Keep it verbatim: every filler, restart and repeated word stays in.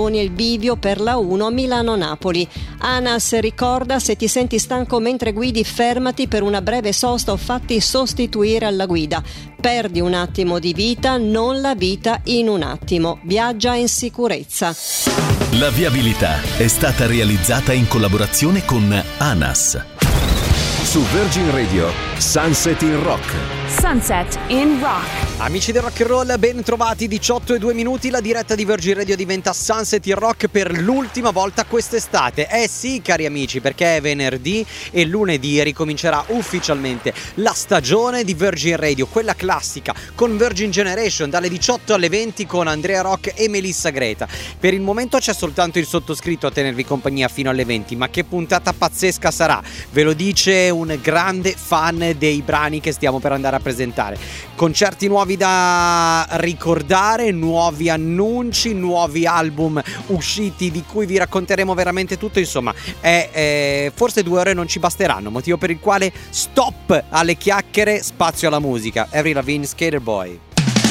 canzoni e il bivio per la uno Milano-Napoli. ANAS ricorda: se ti senti stanco mentre guidi, fermati per una breve sosta o fatti sostituire alla guida. Perdi un attimo di vita, non la vita in un attimo. Viaggia in sicurezza. La viabilità è stata realizzata in collaborazione con ANAS. Su Virgin Radio, Sunset in Rock. Sunset in Rock. Amici del rock and roll, ben trovati. Diciotto e due minuti, la diretta di Virgin Radio diventa Sunset in Rock per l'ultima volta quest'estate. Eh sì, cari amici, perché è venerdì e lunedì ricomincerà ufficialmente la stagione di Virgin Radio, quella classica, con Virgin Generation dalle diciotto alle venti con Andrea Rock e Melissa Greta. Per il momento c'è soltanto il sottoscritto a tenervi compagnia fino alle venti, ma che puntata pazzesca sarà, ve lo dice un grande fan dei brani che stiamo per andare a presentare. Concerti nuovi da ricordare, nuovi annunci, nuovi album usciti di cui vi racconteremo veramente tutto. Insomma, è, è, forse due ore non ci basteranno, motivo per il quale stop alle chiacchiere, spazio alla musica. Avril Lavigne, Skater Boy.